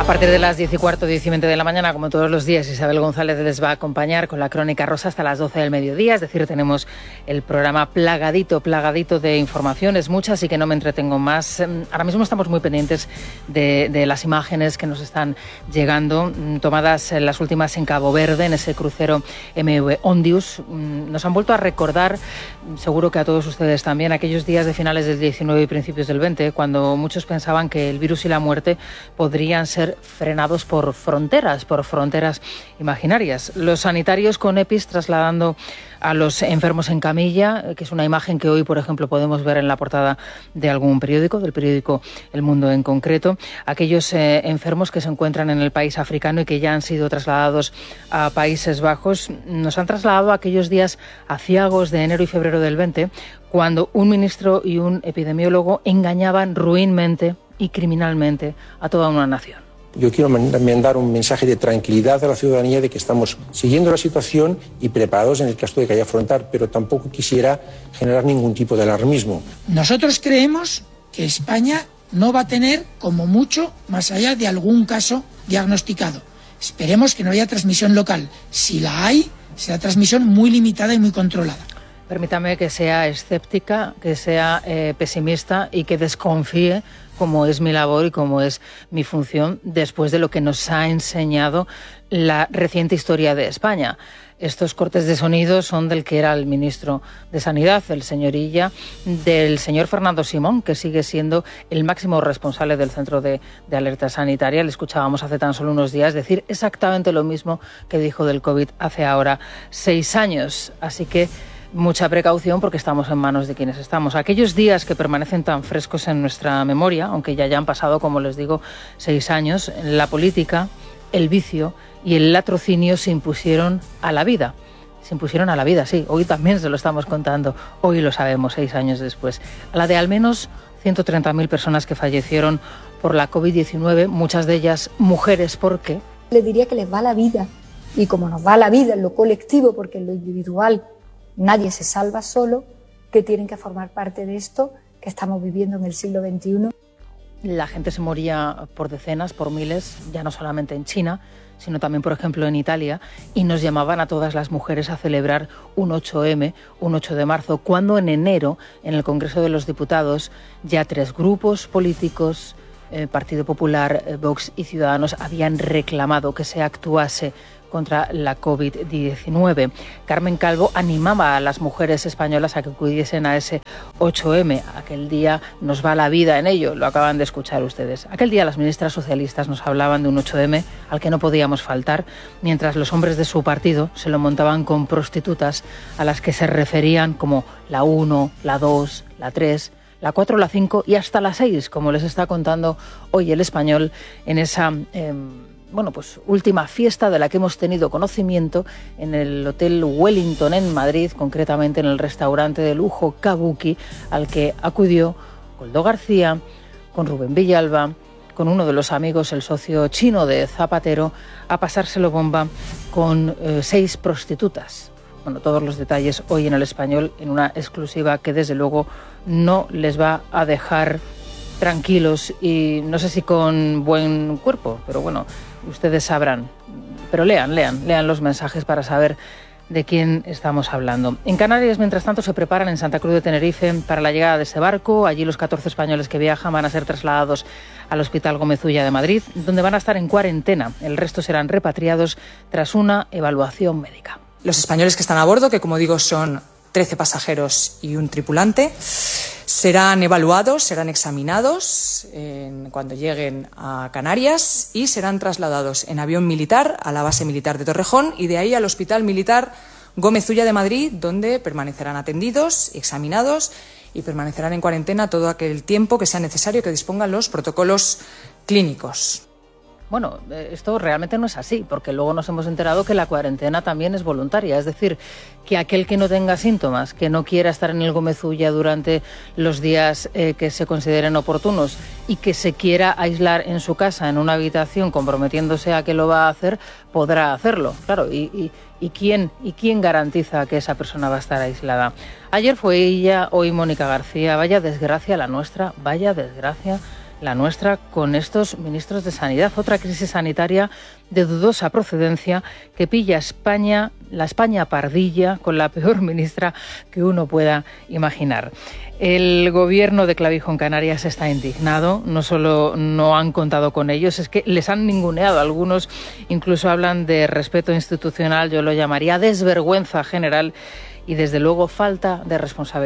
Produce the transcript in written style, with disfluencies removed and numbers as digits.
A partir de las 10:15, 10:20 de la mañana, como todos los días, Isabel González les va a acompañar con la Crónica Rosa hasta las 12 del mediodía. Es decir, tenemos el programa plagadito de informaciones, muchas, y que no me entretengo más. Ahora mismo estamos muy pendientes de las imágenes que nos están llegando, tomadas las últimas en Cabo Verde, en ese crucero MV Ondius. Nos han vuelto a recordar, seguro que a todos ustedes también, aquellos días de finales del 19 y principios del 20, cuando muchos pensaban que el virus y la muerte podrían ser frenados por fronteras imaginarias. Los sanitarios con EPIs trasladando a los enfermos en camilla, que es una imagen que hoy, por ejemplo, podemos ver en la portada de algún periódico, del periódico El Mundo en concreto. Aquellos enfermos que se encuentran en el país africano y que ya han sido trasladados a Países Bajos, nos han trasladado a aquellos días aciagos de enero y febrero del 20, cuando un ministro y un epidemiólogo engañaban ruinmente y criminalmente a toda una nación. Yo quiero mandar un mensaje de tranquilidad a la ciudadanía de que estamos siguiendo la situación y preparados en el caso de que haya que afrontar, pero tampoco quisiera generar ningún tipo de alarmismo. Nosotros creemos que España no va a tener, como mucho, más allá de algún caso diagnosticado. Esperemos que no haya transmisión local. Si la hay, será transmisión muy limitada y muy controlada. Permítame que sea escéptica, que sea pesimista y que desconfíe, como es mi labor y como es mi función, después de lo que nos ha enseñado la reciente historia de España. Estos cortes de sonido son del que era el ministro de Sanidad, el señor Illa, del señor Fernando Simón, que sigue siendo el máximo responsable del Centro de Alerta Sanitaria. Le escuchábamos hace tan solo unos días decir exactamente lo mismo que dijo del COVID hace ahora 6 años. Así que mucha precaución, porque estamos en manos de quienes estamos. Aquellos días que permanecen tan frescos en nuestra memoria, aunque ya hayan pasado, como les digo, 6 años, la política, el vicio y el latrocinio se impusieron a la vida. Se impusieron a la vida, sí. Hoy también se lo estamos contando. Hoy lo sabemos, 6 años después. A la de al menos 130.000 personas que fallecieron por la COVID-19, muchas de ellas mujeres. ¿Por qué? Le diría que les va la vida. Y como nos va la vida en lo colectivo, porque en lo individual nadie se salva solo, que tienen que formar parte de esto que estamos viviendo en el siglo XXI. La gente se moría por decenas, por miles, ya no solamente en China, sino también, por ejemplo, en Italia, y nos llamaban a todas las mujeres a celebrar un 8M, un 8 de marzo, cuando en enero, en el Congreso de los Diputados, ya 3 grupos políticos, Partido Popular, Vox y Ciudadanos, habían reclamado que se actuase contra la COVID-19. Carmen Calvo animaba a las mujeres españolas a que acudiesen a ese 8M. Aquel día nos va la vida en ello, lo acaban de escuchar ustedes. Aquel día las ministras socialistas nos hablaban de un 8M al que no podíamos faltar, mientras los hombres de su partido se lo montaban con prostitutas a las que se referían como la 1, la 2, la 3... la 4, la 5 y hasta la 6, como les está contando hoy El Español en esa última fiesta de la que hemos tenido conocimiento en el Hotel Wellington en Madrid, concretamente en el restaurante de lujo Kabuki, al que acudió Koldo García, con Rubén Villalba, con uno de los amigos, el socio chino de Zapatero, a pasárselo bomba con 6 prostitutas. Bueno, todos los detalles hoy en El Español, en una exclusiva que desde luego no les va a dejar tranquilos y no sé si con buen cuerpo, pero bueno, ustedes sabrán. Pero lean los mensajes para saber de quién estamos hablando. En Canarias, mientras tanto, se preparan en Santa Cruz de Tenerife para la llegada de ese barco. Allí los 14 españoles que viajan van a ser trasladados al Hospital Gómez Ulla de Madrid, donde van a estar en cuarentena. El resto serán repatriados tras una evaluación médica. Los españoles que están a bordo, que como digo son 13 pasajeros y un tripulante, serán evaluados, serán examinados cuando lleguen a Canarias y serán trasladados en avión militar a la base militar de Torrejón y de ahí al Hospital Militar Gómez Ulla de Madrid, donde permanecerán atendidos, examinados y permanecerán en cuarentena todo aquel tiempo que sea necesario que dispongan los protocolos clínicos. Bueno, esto realmente no es así, porque luego nos hemos enterado que la cuarentena también es voluntaria. Es decir, que aquel que no tenga síntomas, que no quiera estar en el Gómez Ulla durante los días que se consideren oportunos y que se quiera aislar en su casa, en una habitación, comprometiéndose a que lo va a hacer, podrá hacerlo. Claro, ¿y quién garantiza que esa persona va a estar aislada? Ayer fue ella, hoy Mónica García. Vaya desgracia la nuestra, vaya desgracia la nuestra, con estos ministros de Sanidad. Otra crisis sanitaria de dudosa procedencia que pilla a España, la España pardilla, con la peor ministra que uno pueda imaginar. El gobierno de Clavijo en Canarias está indignado. No solo no han contado con ellos, es que les han ninguneado. Algunos incluso hablan de respeto institucional, yo lo llamaría desvergüenza general y desde luego falta de responsabilidad.